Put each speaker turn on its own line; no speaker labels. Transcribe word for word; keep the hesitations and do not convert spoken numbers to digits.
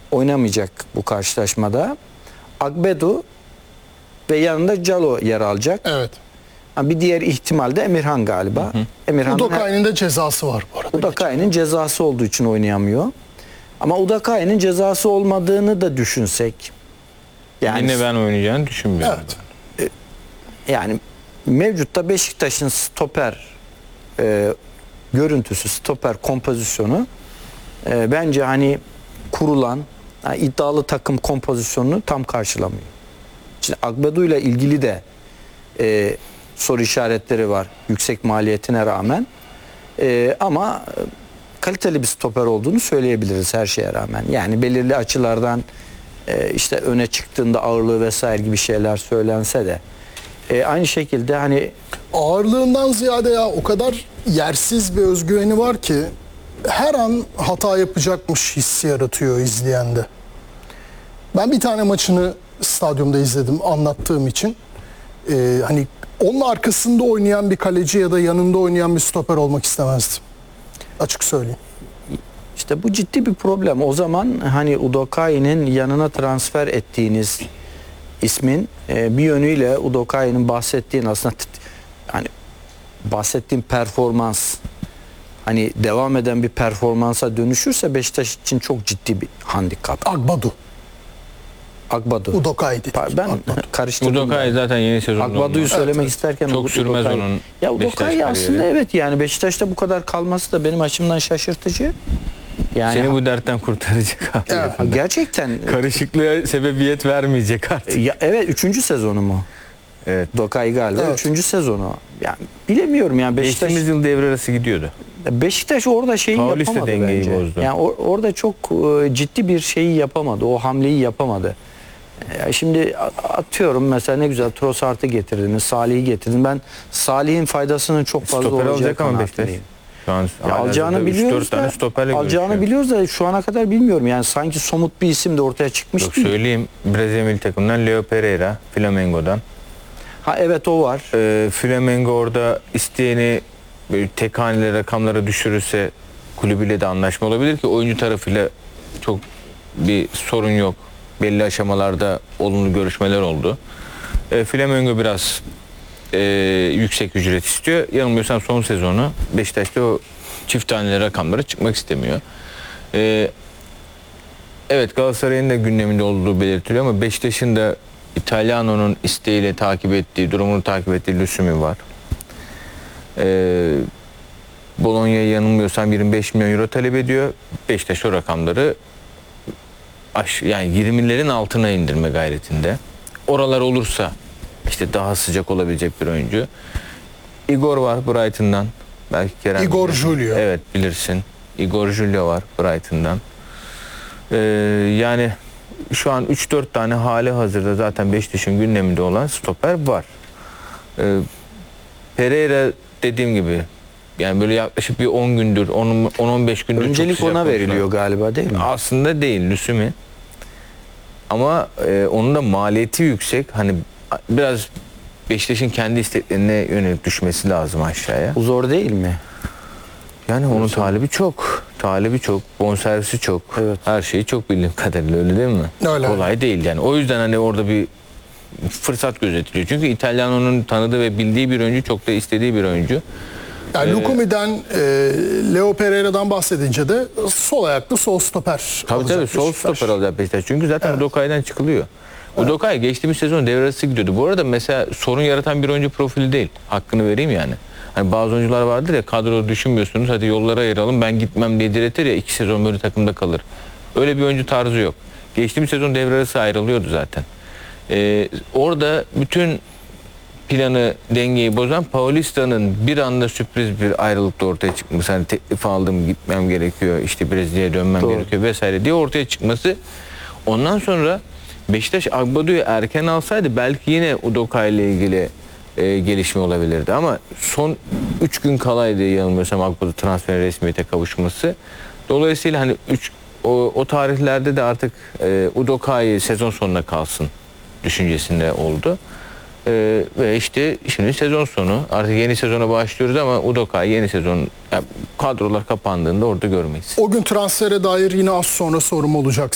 oynamayacak bu karşılaşmada. Agbedu ve yanında Calo yer alacak.
Evet.
Bir diğer ihtimal de Emirhan galiba. Hı hı. Emirhan'ın
Udokay'ın da cezası var bu arada.
Udokay'ın cezası olduğu için oynayamıyor. Ama Udokay'ın cezası olmadığını da düşünsek.
Yani yine ben oynayacağını düşünmüyorum.
Evet.
Yani mevcutta Beşiktaş'ın stoper e, görüntüsü, stoper kompozisyonu e, bence hani kurulan yani iddialı takım kompozisyonunu tam karşılamıyor. Şimdi Agbedu ile ilgili de e, soru işaretleri var yüksek maliyetine rağmen. E, ama kaliteli bir stoper olduğunu söyleyebiliriz her şeye rağmen. Yani belirli açılardan e, işte öne çıktığında ağırlığı vesaire gibi şeyler söylense de e, aynı şekilde hani
ağırlığından ziyade ya o kadar yersiz bir özgüveni var ki her an hata yapacakmış hissi yaratıyor izleyende. Ben bir tane maçını stadyumda izledim anlattığım için. Ee, hani onun arkasında oynayan bir kaleci ya da yanında oynayan bir stoper olmak istemezdim. Açık söyleyeyim.
İşte bu ciddi bir problem. O zaman hani Udokay'ın yanına transfer ettiğiniz ismin e, bir yönüyle Udokay'ın bahsettiğin aslında hani bahsettiğim performans hani devam eden bir performansa dönüşürse Beşiktaş için çok ciddi bir handikap.
Agbedu.
Agbedu.
Udokay dedik.
Ben karıştırdım.
Udokay zaten yeni sezonda.
Agbedu'yu söylemek
evet,
isterken
çok sürmez
Udokay.
onun.
Ya Udokay aslında evet yani Beşiktaş'ta bu kadar kalması da benim açımdan şaşırtıcı. Yani
seni bu dertten kurtaracak abi.
Evet. Gerçekten
karışıklığa sebebiyet vermeyecek artık.
Ya, evet üçüncü sezonu mu?
Evet.
Udokay galiba
evet.
üçüncü sezonu. Yani bilemiyorum yani Beşiktaş.
Geçtiğimiz yıl devre arası gidiyordu.
Beşiktaş orada şeyi
Paulista
yapamadı
dengeyi
bence.
bozdu.
Yani or orada çok e, ciddi bir şeyi yapamadı. O hamleyi yapamadı. E, şimdi atıyorum mesela ne güzel Trossard'ı getirdiniz, Salih'i getirdin. Ben Salih'in faydasının çok fazla
Stoper
olacağı
alacak ama Beşiktaş.
kanaatindeyim.
Şu an
Ya alacağını biliyoruz da, alacağını biliyoruz da şu ana kadar bilmiyorum. Yani sanki somut bir isim de ortaya çıkmış
Yok,
değil.
söyleyeyim Brezilya milli takımından Leo Pereira, Flamengo'dan.
Ha evet o var.
Ee, Flamengo orada isteyeni böyle tek haneli rakamlara düşürürse kulübüyle de anlaşma olabilir ki oyuncu tarafıyla çok bir sorun yok. Belli aşamalarda olumlu görüşmeler oldu. E, Flamengo biraz e, yüksek ücret istiyor. Yanılmıyorsam son sezonu Beşiktaş'ta o çift taneli rakamlara çıkmak istemiyor. E, evet Galatasaray'ın da gündeminde olduğu belirtiliyor ama Beşiktaş'ın da İtalyano'nun isteğiyle takip ettiği, durumunu takip ettiği Lüsüm'ü var. E, Bologna'ya yanılmıyorsam yirmi beş milyon euro talep ediyor. Beşiktaş o rakamları aş yani yirmilerin altına indirme gayretinde. Oralar olursa işte daha sıcak olabilecek bir oyuncu. Igor var Brighton'dan. Belki Kerem.
Igor Julio.
Evet bilirsin. Igor Julio var Brighton'dan. Ee, yani şu an üç dört tane hali hazırda zaten Beşiktaş'ın gündeminde olan stoper var. Ee, Pereira dediğim gibi yani böyle yaklaşık bir on gündür, on on beş gündür
öncelik ona veriliyor galiba değil mi?
Aslında değil, Lüsüm'ü. Ama e, onun da maliyeti yüksek. Hani biraz Beşiktaş'ın kendi isteklerine yönelik düşmesi lazım aşağıya.
Bu zor değil mi?
Yani onun Lüsüm. talebi çok. Talebi çok, bonservisi çok.
Evet.
Her şeyi çok bildiğim kadarıyla öyle değil mi?
Öyle.
Kolay değil yani. O yüzden hani orada bir fırsat gözetiliyor. Çünkü İtalyano'nun tanıdığı ve bildiği bir oyuncu, çok da istediği bir oyuncu.
Yani Lukumi'den, e, Leo Pereira'dan bahsedince de sol ayaklı sol stoper.
Tabii tabii sol stoper alacak Beşiktaş. Çünkü zaten evet. Udokay'dan çıkılıyor. Evet. Udokay geçtiğimiz sezon devre arası gidiyordu. Bu arada mesela sorun yaratan bir oyuncu profili değil. Hakkını vereyim yani. Hani bazı oyuncular vardır ya kadroda düşünmüyorsunuz hadi yollara ayıralım ben gitmem diye diretir ya iki sezon böyle takımda kalır. Öyle bir oyuncu tarzı yok. Geçtiğimiz sezon devre arası ayrılıyordu zaten. Ee, orada bütün planı, dengeyi bozan Paulista'nın bir anda sürpriz bir ayrılıkta ortaya çıkması. Hani teklif aldım gitmem gerekiyor işte Brezilya'ya dönmem Doğru. gerekiyor vesaire diye ortaya çıkması. Ondan sonra Beşiktaş Agbedu'yu erken alsaydı belki yine Udokay ile ilgili e, gelişme olabilirdi. Ama son üç gün kalaydı yanılmıyorsam Agbedu transfer resmiyete kavuşması. Dolayısıyla hani üç, o, o tarihlerde de artık e, Udokay sezon sonuna kalsın düşüncesinde oldu. Ee, ve işte şimdi sezon sonu artık yeni sezona başlıyoruz ama Udokay yeni sezon yani kadrolar kapandığında orada görmeyiz.
O gün transfere dair yine az sonra sorum olacak.